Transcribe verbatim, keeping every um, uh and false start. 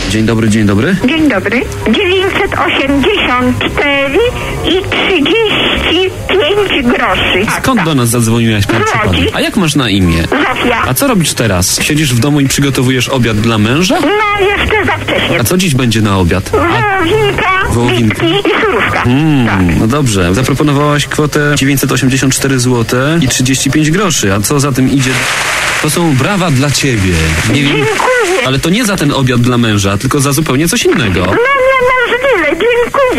Dzień dobry, dzień dobry. Dzień dobry. dziewięćset osiemdziesiąt cztery i trzydzieści pięć groszy. Skąd do nas zadzwoniłaś, pani Przypadek? A jak masz na imię? Zofia. A co robisz teraz? Siedzisz w domu i przygotowujesz obiad dla męża? No, jeszcze za wcześnie. A co dziś będzie na obiad? Wołowinka, Wołowinka. bitki i surówka. Mm, Tak. No dobrze, zaproponowałaś kwotę dziewięćset osiemdziesiąt cztery złote i trzydzieści pięć groszy, a co za tym idzie? To są brawa dla ciebie. Nie wiem, Dziękuję. ale to nie za ten obiad dla męża, tylko za zupełnie coś innego. No, niemożliwe. Dziękuję.